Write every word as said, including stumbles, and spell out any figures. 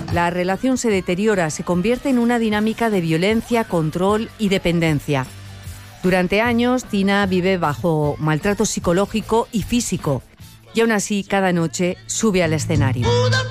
La relación se deteriora, se convierte en una dinámica de violencia, control y dependencia. Durante años, Tina vive bajo maltrato psicológico y físico, y aún así cada noche sube al escenario.